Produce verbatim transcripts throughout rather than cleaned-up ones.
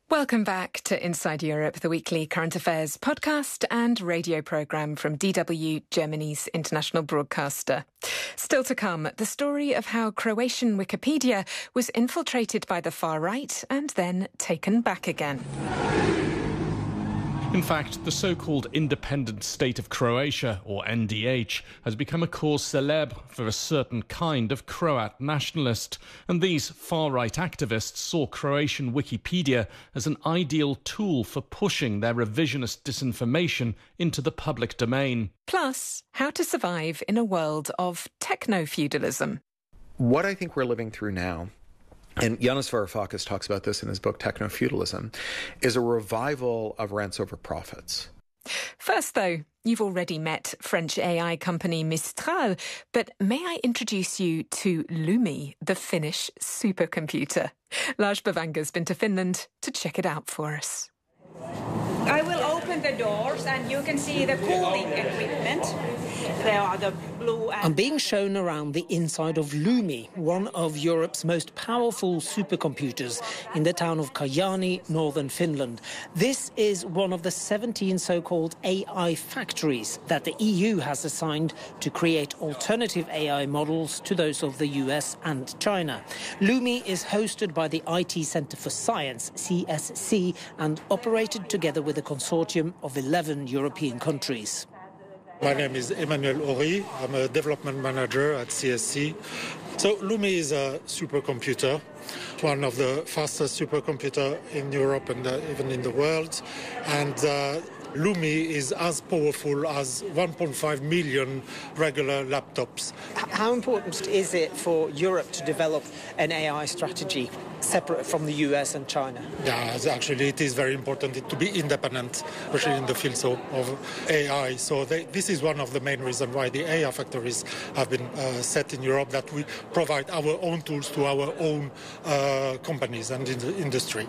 Welcome back to Inside Europe, the weekly current affairs podcast and radio programme from D W, Germany's international broadcaster. Still to come, the story of how Croatian Wikipedia was infiltrated by the far right and then taken back again. In fact, the so-called Independent State of Croatia, or N D H, has become a cause célèbre for a certain kind of Croat nationalist, and these far-right activists saw Croatian Wikipedia as an ideal tool for pushing their revisionist disinformation into the public domain. Plus, how to survive in a world of techno-feudalism. What I think we're living through now, and Yanis Varoufakis talks about this in his book Techno-Feudalism, is a revival of rents over profits. First, though, you've already met French A I company Mistral, but may I introduce you to Lumi, the Finnish supercomputer? Lars Bavanga's been to Finland to check it out for us. I will open the doors and you can see the cooling equipment. There are the blue and... I'm being shown around the inside of Lumi, one of Europe's most powerful supercomputers in the town of Kajaani, northern Finland. This is one of the seventeen so-called A I factories that the E U has assigned to create alternative A I models to those of the U S and China. Lumi is hosted by the I T Centre for Science, C S C, and operated together with a consortium of eleven European countries. My name is Emmanuel Ori. I'm a development manager at C S C. So Lumi is a supercomputer, one of the fastest supercomputers in Europe and uh, even in the world. And uh, Lumi is as powerful as one point five million regular laptops. How important is it for Europe to develop an A I strategy separate from the U S and China? Yeah, actually it is very important to be independent, especially in the fields of, of A I. So they, this is one of the main reasons why the A I factories have been uh, set in Europe, that we provide our own tools to our own uh, companies and in the industry.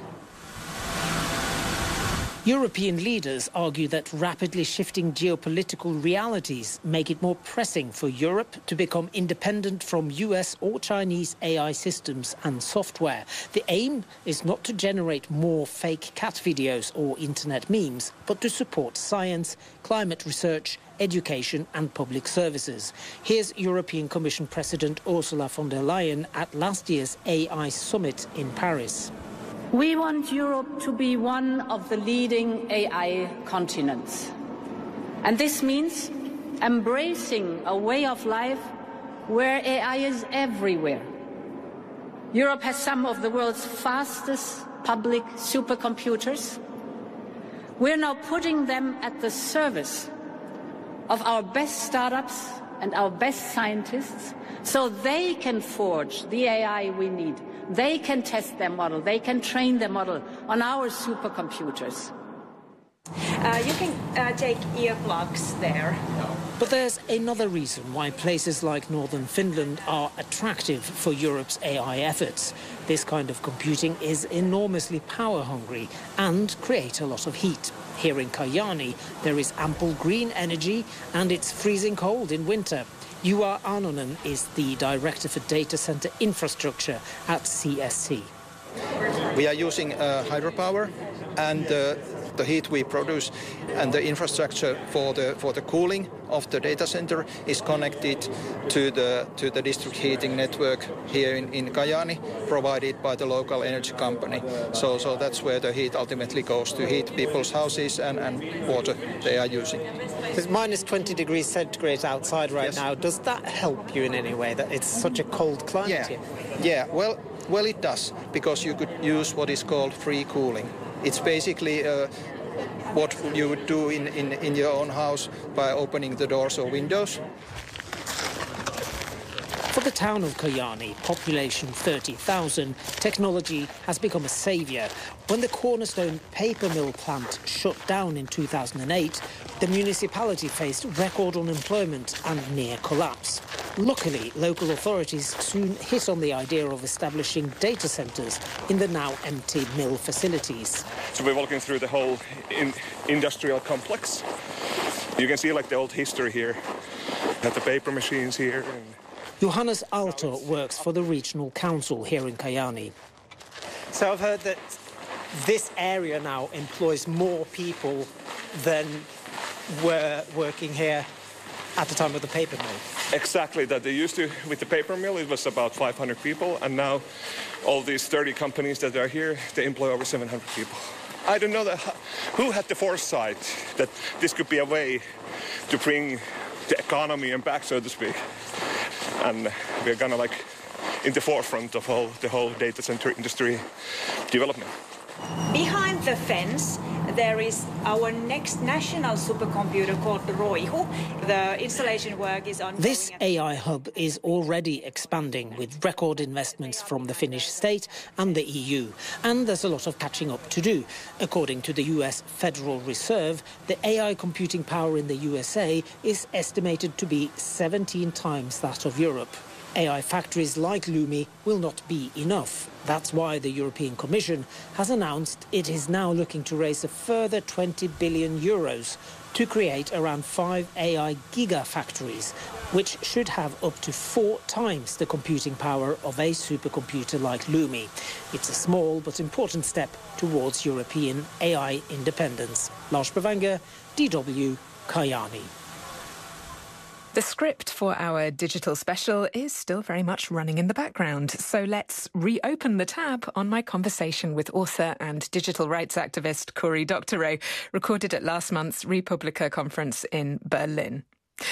European leaders argue that rapidly shifting geopolitical realities make it more pressing for Europe to become independent from U S or Chinese A I systems and software. The aim is not to generate more fake cat videos or internet memes, but to support science, climate research, education and public services. Here's European Commission President Ursula von der Leyen at last year's A I summit in Paris. We want Europe to be one of the leading A I continents. And this means embracing a way of life where A I is everywhere. Europe has some of the world's fastest public supercomputers. We're now putting them at the service of our best startups and our best scientists so they can forge the A I we need. They can test their model, they can train their model on our supercomputers. Uh, you can uh, take earplugs there. But there's another reason why places like northern Finland are attractive for Europe's A I efforts. This kind of computing is enormously power-hungry and creates a lot of heat. Here in Kajaani, there is ample green energy and it's freezing cold in winter. Juha Anonen is the Director for Data Center Infrastructure at C S C. We are using uh, hydropower and uh, the heat we produce and the infrastructure for the for the cooling of the data center is connected to the to the district heating network here in, in Kajaani, provided by the local energy company. So so that's where the heat ultimately goes, to heat people's houses and, and water they are using. It's minus twenty degrees centigrade outside right yes. now. Does that help you in any way, that it's such a cold climate yeah. here? Yeah, well, well it does, because you could use what is called free cooling. It's basically uh, what you would do in, in, in your own house by opening the doors or windows. For the town of Kajaani, population thirty thousand, technology has become a saviour. When the Cornerstone paper mill plant shut down in two thousand eight, the municipality faced record unemployment and near collapse. Luckily, local authorities soon hit on the idea of establishing data centres in the now empty mill facilities. So we're walking through the whole in industrial complex. You can see like the old history here, at the paper machines here. And Johannes Aalto works for the regional council here in Kajaani. So I've heard that this area now employs more people than were working here at the time of the paper mill. Exactly, that they used to, with the paper mill, it was about five hundred people, and now all these thirty companies that are here, they employ over seven hundred people. I don't know that, who had the foresight that this could be a way to bring the economy and back, so to speak. And we're gonna like in the forefront of all the whole data center industry development. Behind the fence, there is our next national supercomputer called Roihu. The installation work is ongoing. This A I hub is already expanding with record investments from the Finnish state and the E U. And there's a lot of catching up to do. According to the U S Federal Reserve, the A I computing power in the U S A is estimated to be seventeen times that of Europe. A I factories like Lumi will not be enough. That's why the European Commission has announced it is now looking to raise a further twenty billion euros to create around five A I gigafactories, which should have up to four times the computing power of a supercomputer like Lumi. It's a small but important step towards European A I independence. Lars Bravanger, D W, Kajaani. The script for our digital special is still very much running in the background, so let's reopen the tab on my conversation with author and digital rights activist Cory Doctorow, recorded at last month's Republica conference in Berlin.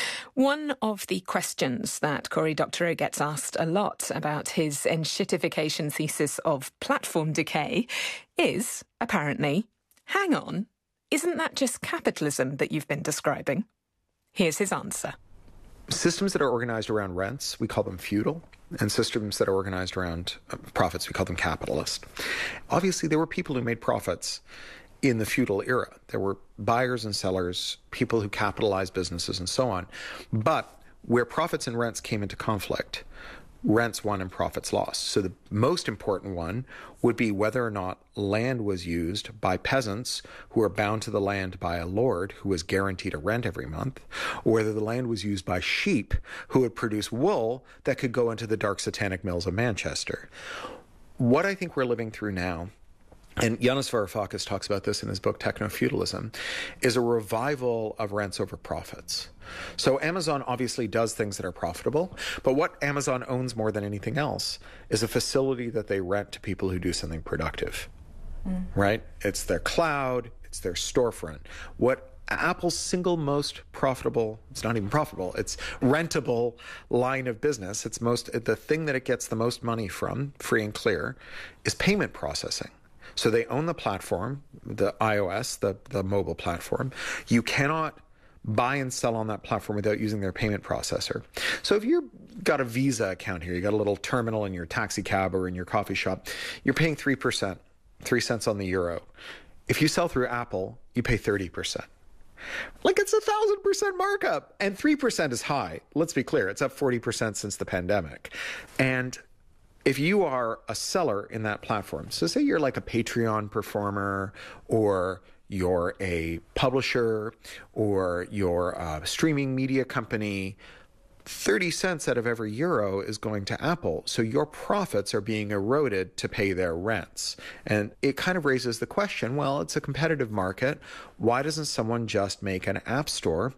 One of the questions that Cory Doctorow gets asked a lot about his enshittification thesis of platform decay is, apparently, hang on, isn't that just capitalism that you've been describing? Here's his answer. Systems that are organized around rents, we call them feudal, and systems that are organized around profits, we call them capitalist. Obviously, there were people who made profits in the feudal era. There were buyers and sellers, people who capitalized businesses and so on. But where profits and rents came into conflict, rents won and profits lost. So the most important one would be whether or not land was used by peasants who are bound to the land by a lord who was guaranteed a rent every month, or whether the land was used by sheep who would produce wool that could go into the dark satanic mills of Manchester. What I think we're living through now, and Yanis Varoufakis talks about this in his book Techno-Feudalism, is a revival of rents over profits. So Amazon obviously does things that are profitable, but what Amazon owns more than anything else is a facility that they rent to people who do something productive, mm. right? It's their cloud, it's their storefront. What Apple's single most profitable, it's not even profitable, it's rentable line of business, it's most the thing that it gets the most money from, free and clear, is payment processing. So they own the platform, the iOS, the, the mobile platform. You cannot buy and sell on that platform without using their payment processor. So if you've got a Visa account here, you got a little terminal in your taxi cab or in your coffee shop, you're paying three percent, three cents on the euro. If you sell through Apple, you pay thirty percent. Like, it's a thousand percent markup, and three percent is high. Let's be clear, it's up forty percent since the pandemic. And if you are a seller in that platform, so say you're like a Patreon performer, or you're a publisher, or you're a streaming media company, thirty cents out of every euro is going to Apple. So your profits are being eroded to pay their rents. And it kind of raises the question, well, it's a competitive market. Why doesn't someone just make an app store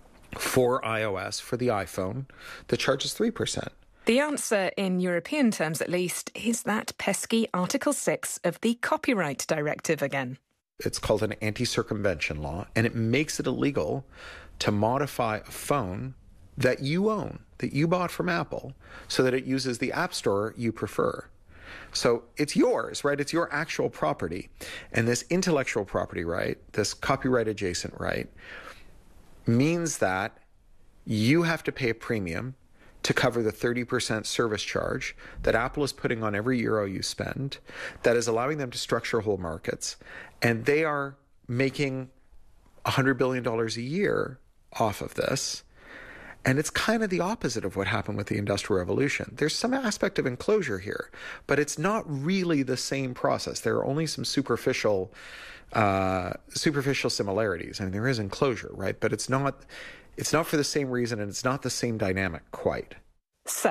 for iOS, for the iPhone, that charges three percent? The answer, in European terms at least, is that pesky Article six of the Copyright Directive again. It's called an anti-circumvention law, and it makes it illegal to modify a phone that you own, that you bought from Apple, so that it uses the app store you prefer. So it's yours, right? It's your actual property. And this intellectual property right, this copyright adjacent right, means that you have to pay a premium to cover the thirty percent service charge that Apple is putting on every euro you spend, that is allowing them to structure whole markets. And they are making one hundred billion dollars a year off of this. And it's kind of the opposite of what happened with the Industrial Revolution. There's some aspect of enclosure here, but it's not really the same process. There are only some superficial uh, superficial similarities. I mean, there is enclosure, right? But it's not... It's not for the same reason, and it's not the same dynamic quite. So,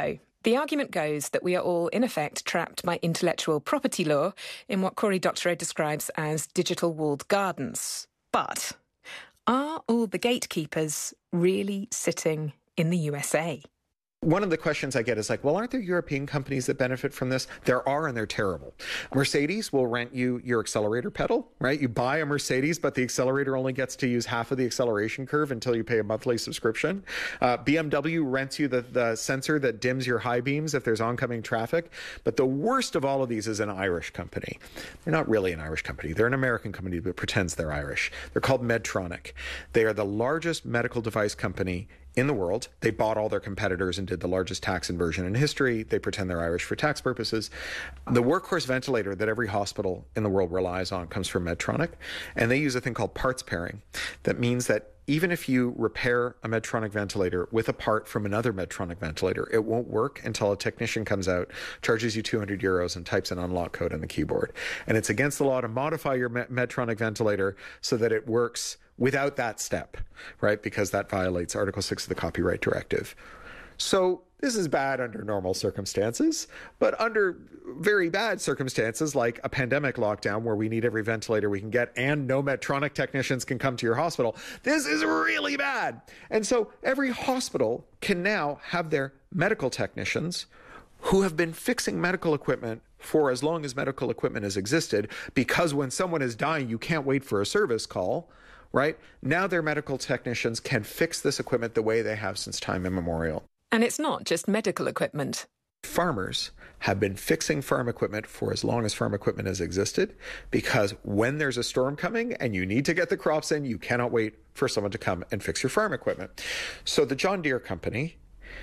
The argument goes that we are all, in effect, trapped by intellectual property law in what Cory Doctorow describes as digital walled gardens. But are all the gatekeepers really sitting in the U S A? One of the questions I get is like, well, aren't there European companies that benefit from this? There are, and they're terrible. Mercedes will rent you your accelerator pedal, right? You buy a Mercedes, but the accelerator only gets to use half of the acceleration curve until you pay a monthly subscription. Uh, B M W rents you the, the sensor that dims your high beams if there's oncoming traffic. But the worst of all of these is an Irish company. They're not really an Irish company. They're an American company that pretends they're Irish. They're called Medtronic. They are the largest medical device company in the world. They bought all their competitors and did the largest tax inversion in history. They pretend they're Irish for tax purposes. The workhorse ventilator that every hospital in the world relies on comes from Medtronic, and they use a thing called parts pairing. That means that even if you repair a Medtronic ventilator with a part from another Medtronic ventilator, it won't work until a technician comes out, charges you two hundred euros, and types an unlock code on the keyboard. And it's against the law to modify your Medtronic ventilator so that it works without that step, right? Because that violates Article six of the Copyright Directive. So this is bad under normal circumstances, but under very bad circumstances like a pandemic lockdown where we need every ventilator we can get and no Medtronic technicians can come to your hospital, this is really bad. And so every hospital can now have their medical technicians who have been fixing medical equipment for as long as medical equipment has existed, because when someone is dying, you can't wait for a service call, right? Now their medical technicians can fix this equipment the way they have since time immemorial. And it's not just medical equipment. Farmers have been fixing farm equipment for as long as farm equipment has existed, because when there's a storm coming and you need to get the crops in, you cannot wait for someone to come and fix your farm equipment. So the John Deere company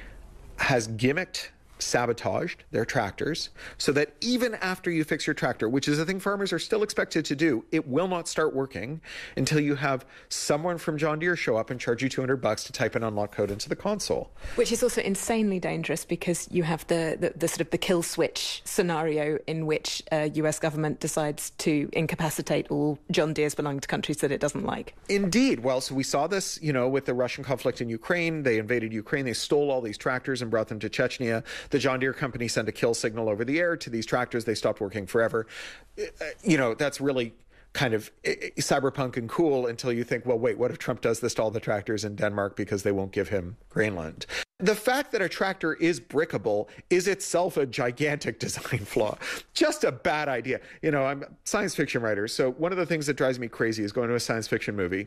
has gimmicked, sabotaged their tractors so that even after you fix your tractor, which is a thing farmers are still expected to do, it will not start working until you have someone from John Deere show up and charge you two hundred bucks to type an unlock code into the console. Which is also insanely dangerous because you have the, the, the sort of the kill switch scenario in which a U S government decides to incapacitate all John Deeres belonging to countries that it doesn't like. Indeed. Well, so we saw this, you know, with the Russian conflict in Ukraine. They invaded Ukraine. They stole all these tractors and brought them to Chechnya. The John Deere company sent a kill signal over the air to these tractors. They stopped working forever. You know, that's really kind of cyberpunk and cool until you think, well, wait, what if Trump does this to all the tractors in Denmark because they won't give him Greenland? The fact that a tractor is brickable is itself a gigantic design flaw. Just a bad idea. You know, I'm a science fiction writer, so one of the things that drives me crazy is going to a science fiction movie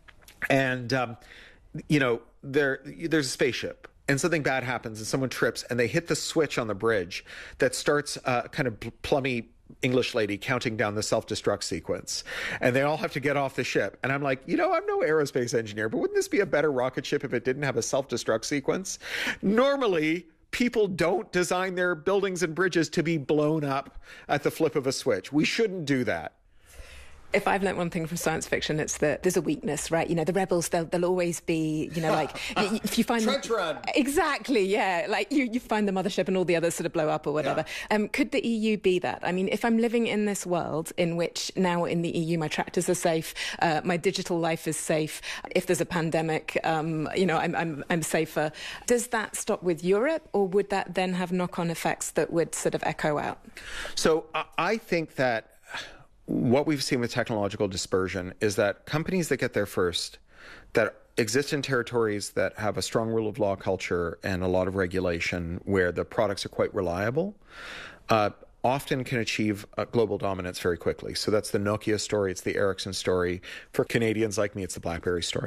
and, um, you know, there there's a spaceship. And something bad happens and someone trips and they hit the switch on the bridge that starts a kind of plummy English lady counting down the self-destruct sequence. And they all have to get off the ship. And I'm like, you know, I'm no aerospace engineer, but wouldn't this be a better rocket ship if it didn't have a self-destruct sequence? Normally, people don't design their buildings and bridges to be blown up at the flip of a switch. We shouldn't do that. If I've learnt one thing from science fiction, it's that there's a weakness, right? You know, the rebels, they'll, they'll always be, you know, like, if you find... Trench run! Exactly, yeah. Like, you, you find the mothership and all the others sort of blow up or whatever. Yeah. Um, could the E U be that? I mean, if I'm living in this world in which now in the E U my tractors are safe, uh, my digital life is safe, if there's a pandemic, um, you know, I'm, I'm, I'm safer, does that stop with Europe, or would that then have knock-on effects that would sort of echo out? So uh, I think that what we've seen with technological dispersion is that companies that get there first, that exist in territories that have a strong rule of law culture and a lot of regulation where the products are quite reliable, uh, often can achieve uh, global dominance very quickly. So that's the Nokia story, it's the Ericsson story. For Canadians like me, it's the BlackBerry story.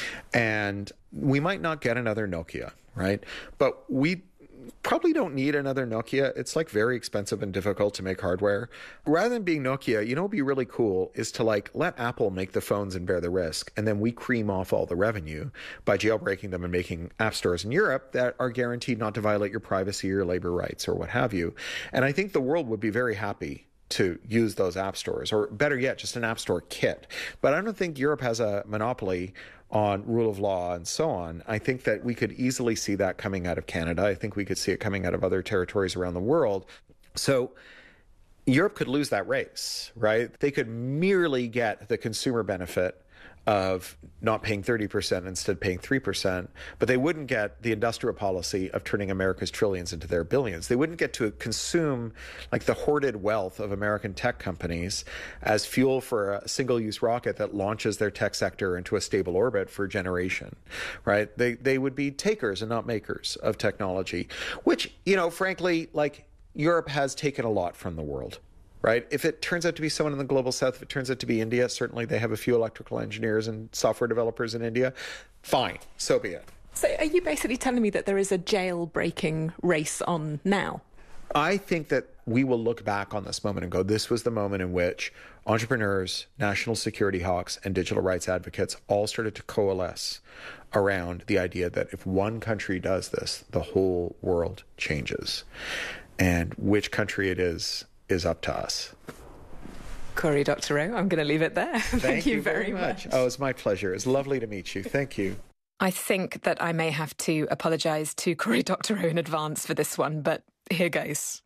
And we might not get another Nokia, right? But we probably don't need another Nokia. It's like very expensive and difficult to make hardware. Rather than being Nokia, you know what would be really cool is to like let Apple make the phones and bear the risk, and then we cream off all the revenue by jailbreaking them and making app stores in Europe that are guaranteed not to violate your privacy or labor rights or what have you. And I think the world would be very happy to use those app stores, or better yet, just an app store kit. But I don't think Europe has a monopoly on rule of law and so on. I think that we could easily see that coming out of Canada. I think we could see it coming out of other territories around the world. So Europe could lose that race, right? They could merely get the consumer benefit of not paying thirty percent, instead paying three percent, but they wouldn't get the industrial policy of turning America's trillions into their billions. They wouldn't get to consume like the hoarded wealth of American tech companies as fuel for a single-use rocket that launches their tech sector into a stable orbit for a generation, right? They, they would be takers and not makers of technology, which, you know, frankly, like Europe has taken a lot from the world. Right? If it turns out to be someone in the global south, if it turns out to be India, certainly they have a few electrical engineers and software developers in India. Fine, so be it. So are you basically telling me that there is a jail-breaking race on now? I think that we will look back on this moment and go, this was the moment in which entrepreneurs, national security hawks, and digital rights advocates all started to coalesce around the idea that if one country does this, the whole world changes. And which country it is, is up to us. Cory Doctorow, I'm going to leave it there. Thank, Thank you, you very, very much. much. Oh, it's my pleasure. It's lovely to meet you. Thank you. I think that I may have to apologise to Cory Doctorow in advance for this one, but here goes.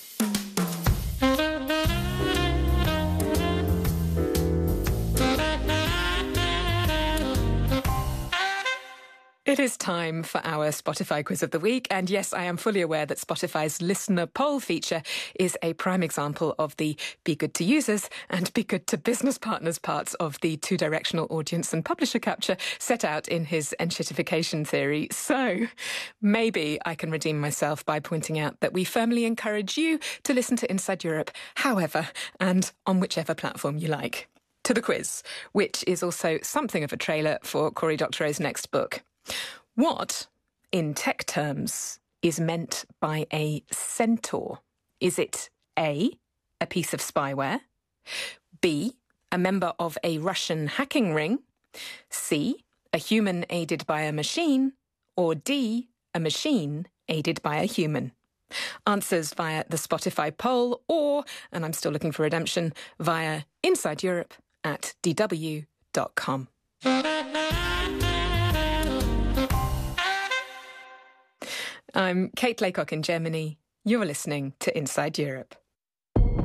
It is time for our Spotify Quiz of the Week. And yes, I am fully aware that Spotify's listener poll feature is a prime example of the be good to users and be good to business partners parts of the two-directional audience and publisher capture set out in his enshittification theory. So maybe I can redeem myself by pointing out that we firmly encourage you to listen to Inside Europe, however, and on whichever platform you like. To the quiz, which is also something of a trailer for Cory Doctorow's next book. What, in tech terms, is meant by a centaur? Is it A, a piece of spyware, B, a member of a Russian hacking ring, C, a human aided by a machine, or D, a machine aided by a human? Answers via the Spotify poll or, and I'm still looking for redemption, via Inside Europe at d w dot com. I'm Kate Laycock in Germany. You're listening to Inside Europe.